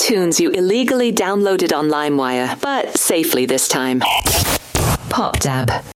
tunes you illegally downloaded on LimeWire, but safely this time. Pop Dab.